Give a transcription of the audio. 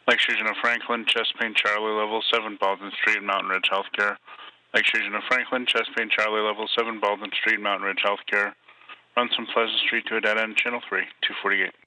Lake Region of Franklin, chest pain, Charlie, level 7, Baldwin Street, Mountain Ridge Healthcare. Lake Region of Franklin, chest pain, Charlie, level 7, Baldwin Street, Mountain Ridge Healthcare. Run from Pleasant Street to a dead end, channel 3, 248.